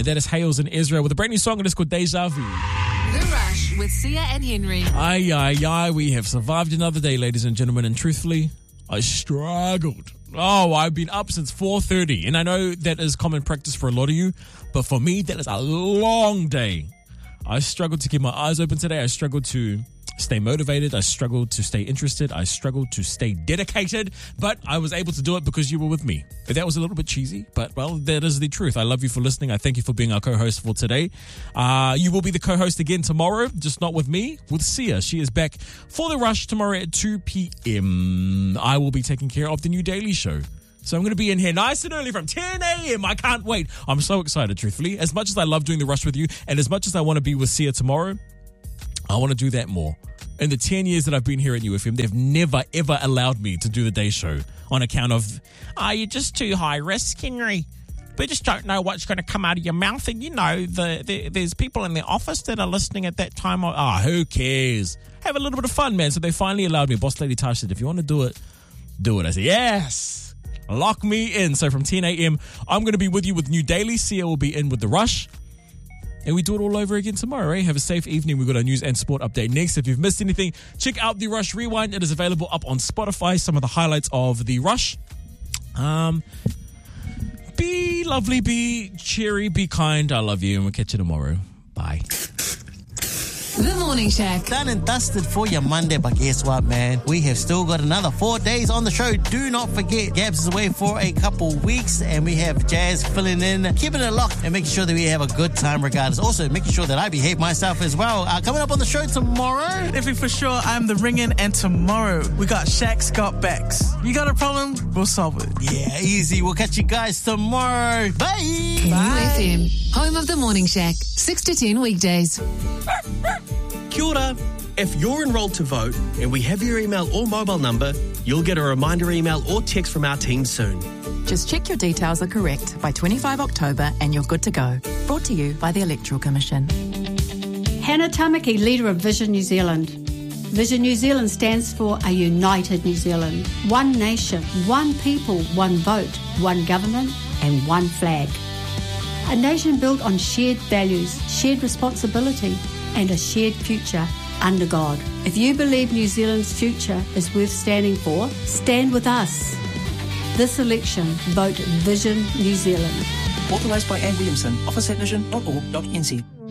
And that is Hales in Israel with a brand new song, and it's called Deja Vu. The Rush with Sia and Henry. Aye, we have survived another day, ladies and gentlemen, and truthfully, I struggled. Oh, I've been up since 4:30, and I know that is common practice for a lot of you, but for me, that is a long day. I struggled to keep my eyes open today. I struggled to stay motivated. I struggled to stay interested. I struggled to stay dedicated, but I was able to do it because you were with me. That was a little bit cheesy, but well, that is the truth. I love you for listening. I thank you for being our co-host for today. You will be the co-host again tomorrow, just not with me, with Sia. She is back for The Rush tomorrow at 2 p.m. I will be taking care of the new Daily Show. So I'm going to be in here nice and early from 10 a.m. I can't wait. I'm so excited, truthfully. As much as I love doing The Rush with you, and as much as I want to be with Sia tomorrow, I want to do that more. In the 10 years that I've been here at UFM, they've never, ever allowed me to do the day show on account of, you're just too high risk, Henry. We just don't know what's going to come out of your mouth. And, you know, there's people in the office that are listening at that time. Who cares? Have a little bit of fun, man. So they finally allowed me. Boss Lady Tash said, if you want to do it, do it. I said, yes. Lock me in. So from 10 a.m., I'm going to be with you with New Daily. Sia will be in with The Rush. And we do it all over again tomorrow, eh? Have a safe evening. We've got our news and sport update next. If you've missed anything, check out The Rush Rewind. It is available up on Spotify. Some of the highlights of The Rush. Be lovely, be cheery, be kind. I love you, and we'll catch you tomorrow. Bye. The Morning Shack. Done and dusted for your Monday, but guess what, man? We have still got another 4 days on the show. Do not forget, Gabs is away for a couple weeks, and we have Jazz filling in, keeping it locked, and making sure that we have a good time regardless. Also, making sure that I behave myself as well. Coming up on the show tomorrow. If for sure, I'm the ringing, and tomorrow we got Shaq's got backs. You got a problem? We'll solve it. Yeah, easy. We'll catch you guys tomorrow. Bye. UFM, home of The Morning Shack, 6 to 10 weekdays. Kia ora. If you're enrolled to vote and we have your email or mobile number, you'll get a reminder email or text from our team soon. Just check your details are correct by 25 October and you're good to go. Brought to you by the Electoral Commission. Hannah Tamaki, leader of Vision New Zealand. Vision New Zealand stands for a united New Zealand. One nation, one people, one vote, one government and one flag. A nation built on shared values, shared responsibility and a shared future under God. If you believe New Zealand's future is worth standing for, stand with us. This election, vote Vision New Zealand. Authorised by Anne Williamson, office at vision.org.nz.